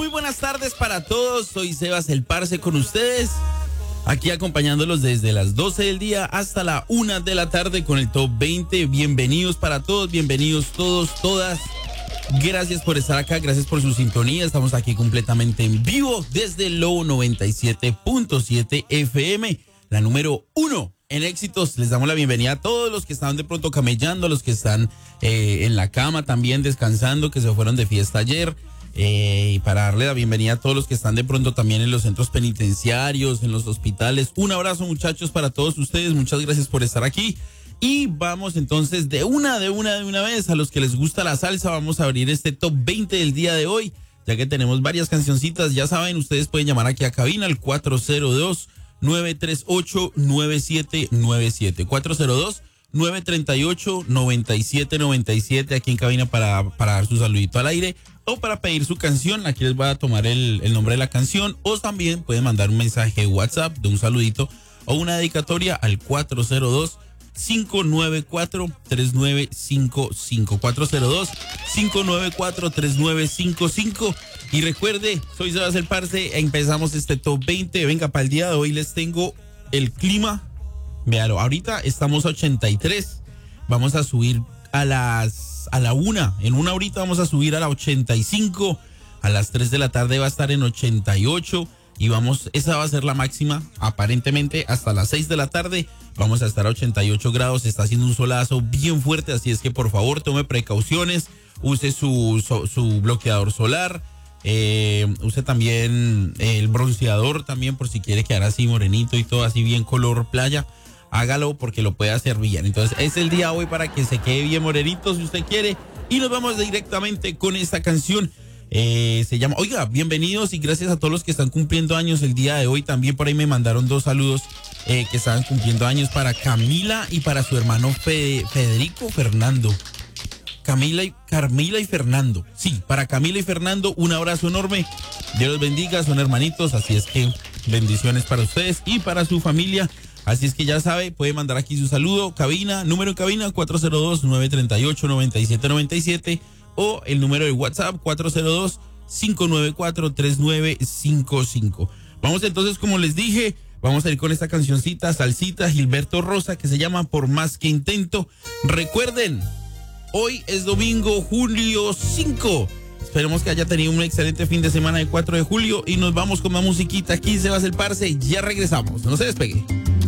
buenas tardes para todos. Soy Sebas el Parce con ustedes. Aquí acompañándolos desde las 12 del día hasta la 1 de la tarde con el Top 20. Bienvenidos para todos, bienvenidos todos, todas. Gracias por estar acá, gracias por su sintonía. Estamos aquí completamente en vivo desde el Lobo 97.7 FM, la número 1 en éxitos. Les damos la bienvenida a todos los que están de pronto camellando, a los que están en la cama también descansando, que se fueron de fiesta ayer. Y para darle la bienvenida a todos los que están de pronto también en los centros penitenciarios, en los hospitales. Un abrazo, muchachos, para todos ustedes. Muchas gracias por estar aquí. Y vamos entonces de una vez a los que les gusta la salsa. Vamos a abrir este top 20 del día de hoy, ya que tenemos varias cancioncitas. Ya saben, ustedes pueden llamar aquí a cabina al 402-938-9797. 402-938-9797 aquí en cabina para dar su saludito al aire o para pedir su canción. Aquí les voy a tomar el nombre de la canción, o también pueden mandar un mensaje de WhatsApp de un saludito o una dedicatoria al 402-594-3955. 402-594-3955. Y recuerde, soy Sebas el Parce, empezamos este top 20. Venga, para el día de hoy les tengo el clima. Véalo, ahorita estamos a 83. Vamos a subir a la 1. En una horita vamos a subir a la 85. A las 3 de la tarde va a estar en 88. Y esa va a ser la máxima, aparentemente, hasta las 6 de la tarde. Vamos a estar a 88 grados. Está haciendo un solazo bien fuerte, así es que por favor tome precauciones. Use su bloqueador solar. Use también el bronceador también, por si quiere quedar así morenito y todo así bien color playa. Hágalo porque lo puede hacer bien. Entonces es el día hoy para que se quede bien morenito si usted quiere. Y nos vamos directamente con esta canción. Se llama, oiga, bienvenidos y gracias a todos los que están cumpliendo años el día de hoy. También por ahí me mandaron 2 saludos que estaban cumpliendo años, para Camila y para su hermano Federico Fernando. Camila y Fernando. Sí, para Camila y Fernando, un abrazo enorme. Dios los bendiga, son hermanitos. Así es que bendiciones para ustedes y para su familia. Así es que ya sabe, puede mandar aquí su saludo, cabina, número en cabina 402-938-9797 o el número de WhatsApp 402-594-3955. Vamos entonces, como les dije, vamos a ir con esta cancioncita, salsita, Gilberto Rosa, que se llama Por Más Que Intento. Recuerden, hoy es domingo, julio 5. Esperemos que haya tenido un excelente fin de semana de 4 de julio y nos vamos con más musiquita. Aquí Sebas el Parce, ya regresamos, no se despegue.